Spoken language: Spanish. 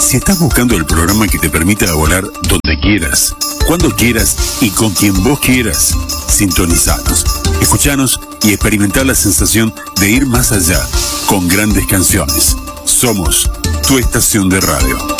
Si estás buscando el programa que te permita volar donde quieras, cuando quieras y con quien vos quieras, sintonizanos, escuchanos y experimentar la sensación de ir más allá con grandes canciones. Somos tu estación de radio.